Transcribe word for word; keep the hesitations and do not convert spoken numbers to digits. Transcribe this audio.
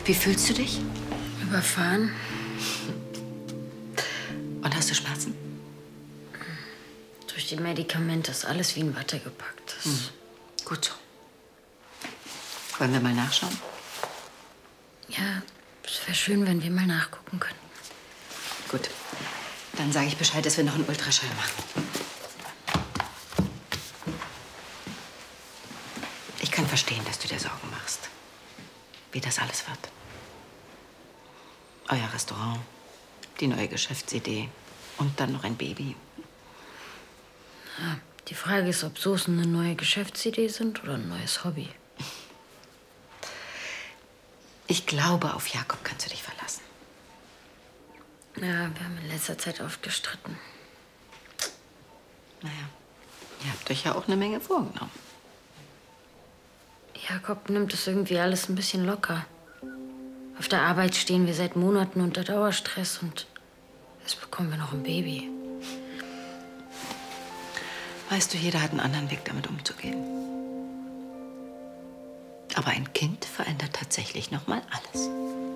Wie fühlst du dich? Überfahren. Und hast du Schmerzen? Durch die Medikamente ist alles wie in Watte gepackt. Hm. Gut so. Wollen wir mal nachschauen? Ja, es wäre schön, wenn wir mal nachgucken könnten. Gut. Dann sage ich Bescheid, dass wir noch einen Ultraschall machen. Ich kann verstehen, dass du dir Sorgen machst. Wie das alles wird. Euer Restaurant, die neue Geschäftsidee und dann noch ein Baby. Ja, die Frage ist, ob Soßen eine neue Geschäftsidee sind oder ein neues Hobby. Ich glaube, auf Jakob kannst du dich verlassen. Ja, wir haben in letzter Zeit oft gestritten. Naja, ihr habt euch ja auch eine Menge vorgenommen. Jakob nimmt es irgendwie alles ein bisschen locker. Auf der Arbeit stehen wir seit Monaten unter Dauerstress und jetzt bekommen wir noch ein Baby. Weißt du, jeder hat einen anderen Weg, damit umzugehen. Aber ein Kind verändert tatsächlich noch mal alles.